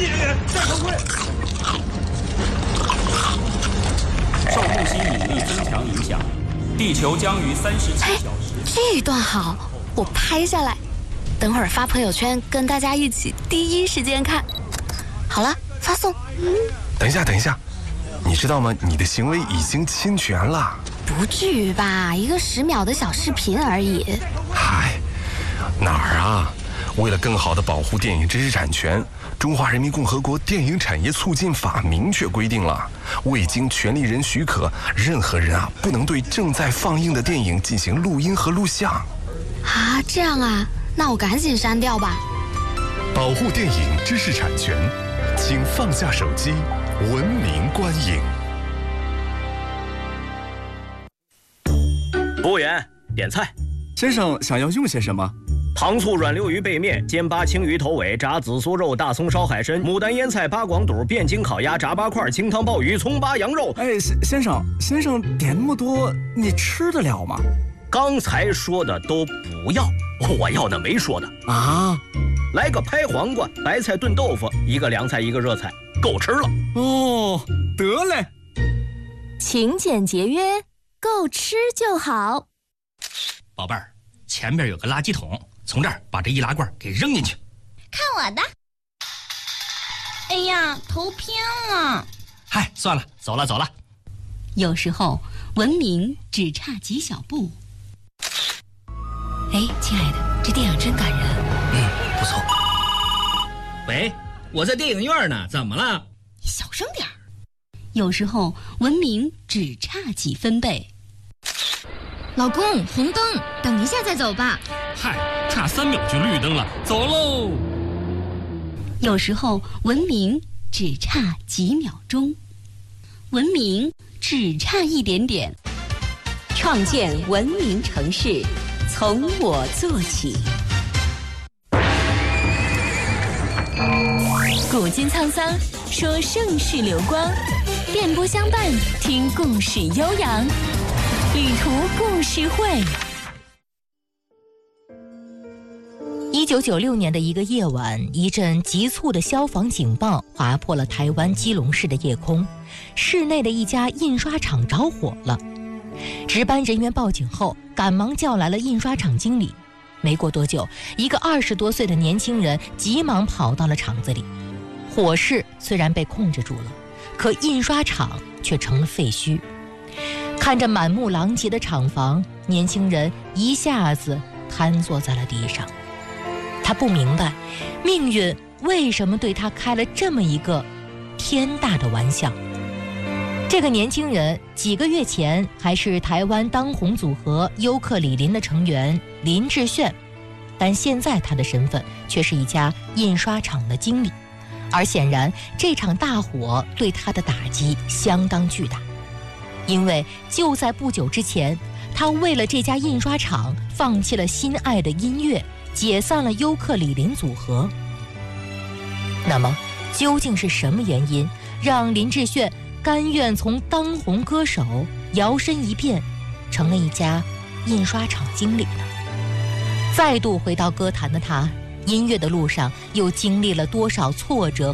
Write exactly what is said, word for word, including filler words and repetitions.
戴头盔。受木星引力增强影响，地球将于三十七小时。 这段好，我拍下来，等会儿发朋友圈，跟大家一起第一时间看。好了，发送。 等一下，等一下，你知道吗？你的行为已经侵权了。 不至于吧？一个十秒的小视频而已。 嗨，哪儿啊？为了更好地保护电影知识产权，中华人民共和国电影产业促进法明确规定了，未经权利人许可，任何人啊不能对正在放映的电影进行录音和录像。 啊，这样啊，那我赶紧删掉吧。 保护电影知识产权，请放下手机，文明观影。 服务员，点菜。 先生想要用些什么？ 糖醋软溜鱼背面、煎巴青鱼头尾、炸紫苏肉、大葱烧海参、牡丹腌菜、八广肚、汴京烤鸭、炸八块、清汤鲍鱼、葱巴羊肉。 哎，先生，先生点那么多，你吃得了吗？ 刚才说的都不要，我要那没说的啊。 来个拍黄瓜、白菜炖豆腐，一个凉菜，一个热菜，够吃了。 哦，得嘞。 勤俭节约，够吃就好。 宝贝儿，前边有个垃圾桶，从这儿把这易拉罐给扔进去。 看我的！哎呀，头偏了。 嗨，算了，走了走了。 有时候文明只差几小步。哎，亲爱的，这电影真感人。 嗯，不错。喂，我在电影院呢，怎么了？ 小声点儿。有时候文明只差几分贝。 老公，红灯，等一下再走吧。 嗨，差三秒就绿灯了，走喽。 有时候文明只差几秒钟，文明只差一点点。 创建文明城市，从我做起。古今沧桑，说盛世流光；电波相伴，听故事悠扬。旅途故事会。 一九九六年的一个夜晚，一阵急促的消防警报划破了台湾基隆市的夜空，市内的一家印刷厂着火了。值班人员报警后，赶忙叫来了印刷厂经理。没过多久，一个二十多岁的年轻人急忙跑到了厂子里。火势虽然被控制住了，可印刷厂却成了废墟。看着满目狼藉的厂房，年轻人一下子瘫坐在了地上。他不明白，命运为什么对他开了这么一个天大的玩笑。这个年轻人几个月前还是台湾当红组合优客李林的成员林志炫，但现在他的身份却是一家印刷厂的经理，而显然这场大火对他的打击相当巨大。因为就在不久之前，他为了这家印刷厂放弃了心爱的音乐，解散了优客李林组合。那么究竟是什么原因让林志炫甘愿从当红歌手摇身一变成了一家印刷厂经理呢？再度回到歌坛的他，音乐的路上又经历了多少挫折